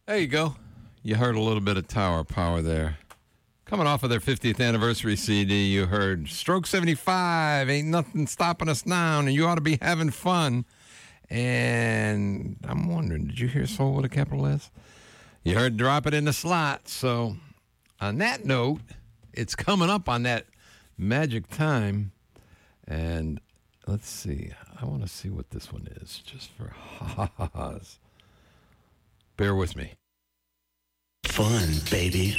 There you go. You heard a little bit of Tower Power there. Coming off of their 50th anniversary CD, you heard Stroke 75, Ain't Nothing Stopping Us Now, and You Ought to Be Having Fun. And I'm wondering, did you hear Soul with a capital S? You heard Drop It in the Slot. So on that note, it's coming up on that magic time. And let's see. I want to see what this one is, just for ha-ha-ha's. Bear with me. Fun, baby.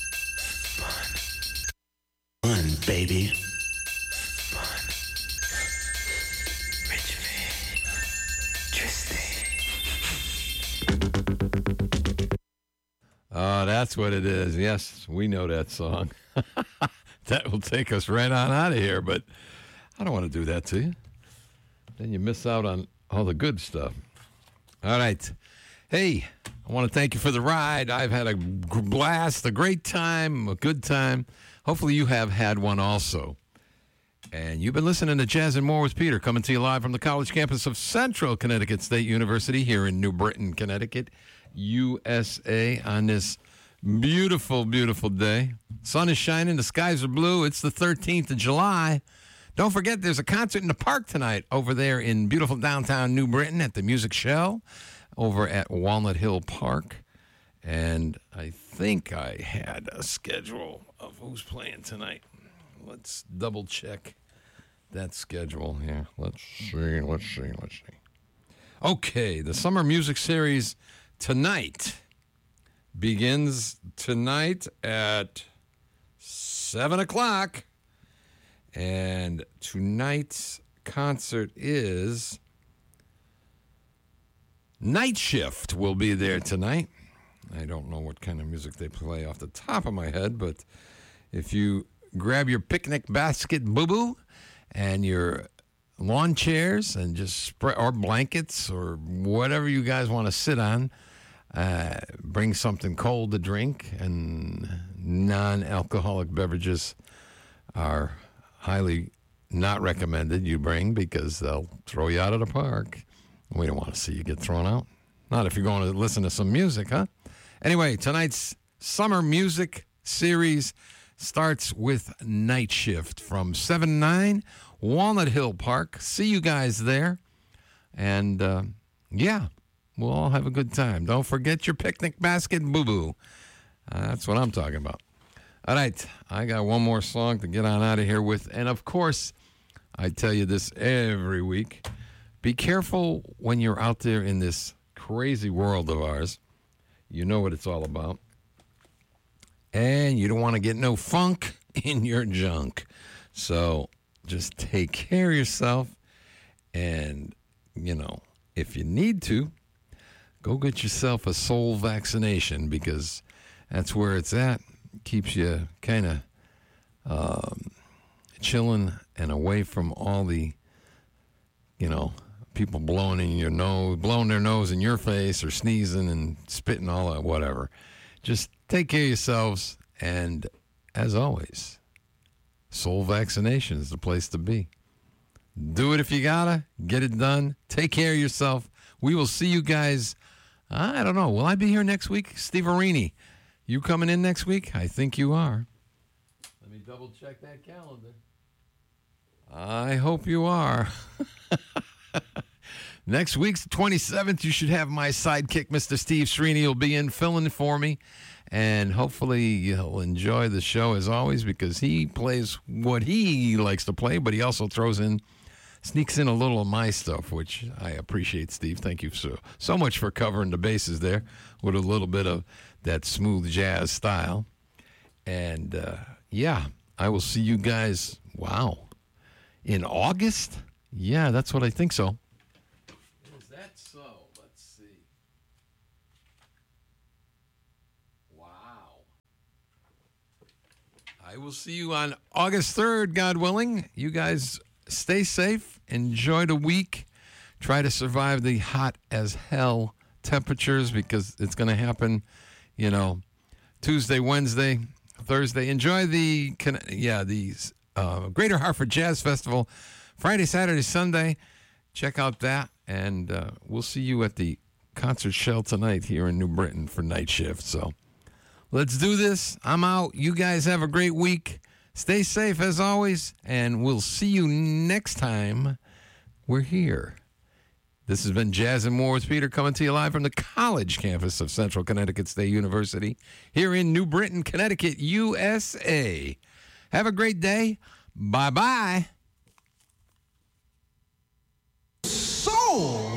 Fun, baby. Fun. Tristan. Oh, that's what it is. Yes, we know that song. That will take us right on out of here, but I don't want to do that to you. Then you miss out on all the good stuff. All right. Hey, I want to thank you for the ride. I've had a blast, a great time, a good time. Hopefully you have had one also. And you've been listening to Jazz and More with Peter, coming to you live from the college campus of Central Connecticut State University here in New Britain, Connecticut, USA, on this beautiful, beautiful day. Sun is shining. The skies are blue. It's the 13th of July. Don't forget, there's a concert in the park tonight over there in beautiful downtown New Britain at the Music Shell over at Walnut Hill Park. And I think I had a schedule of who's playing tonight. Let's double check that schedule here. Let's see. Okay, the Summer Music Series tonight begins tonight at 7 o'clock. And tonight's concert is Night Shift will be there tonight. I don't know what kind of music they play off the top of my head, but if you grab your picnic basket boo-boo and your lawn chairs and just spread, or blankets or whatever you guys want to sit on, bring something cold to drink, and non-alcoholic beverages are highly not recommended you bring because they'll throw you out of the park. We don't want to see you get thrown out. Not if you're going to listen to some music, huh? Anyway, tonight's Summer Music Series starts with Night Shift from 7 to 9, Walnut Hill Park. See you guys there. And, yeah, we'll all have a good time. Don't forget your picnic basket boo-boo. That's what I'm talking about. All right, I got one more song to get on out of here with. And, of course, I tell you this every week. Be careful when you're out there in this crazy world of ours. You know what it's all about. And you don't want to get no funk in your junk. So just take care of yourself. And, you know, if you need to, go get yourself a soul vaccination because that's where it's at. Keeps you kind of chilling and away from all the, you know, people blowing their nose in your face or sneezing and spitting all that, whatever. Just take care of yourselves. And as always, soul vaccination is the place to be. Do it if you gotta. Get it done. Take care of yourself. We will see you guys. I don't know. Will I be here next week? Steve Arini. You coming in next week? I think you are. Let me double check that calendar. I hope you are. Next week's the 27th. You should have my sidekick, Mr. Steve Srini, will be in filling for me. And hopefully you'll enjoy the show as always because he plays what he likes to play, but he also sneaks in a little of my stuff, which I appreciate, Steve. Thank you so much for covering the bases there with a little bit of that smooth jazz style. And, yeah, I will see you guys, in August? Yeah, that's what I think so. Is that so? Let's see. Wow. I will see you on August 3rd, God willing. You guys stay safe. Enjoy the week. Try to survive the hot as hell temperatures because it's going to happen, you know, Tuesday, Wednesday, Thursday. Enjoy the Greater Hartford Jazz Festival, Friday, Saturday, Sunday. Check out that, and we'll see you at the concert shell tonight here in New Britain for night shift. So let's do this. I'm out. You guys have a great week. Stay safe as always, and we'll see you next time we're here. This has been Jazz and More with Peter, coming to you live from the college campus of Central Connecticut State University here in New Britain, Connecticut, USA. Have a great day. Bye-bye. Soul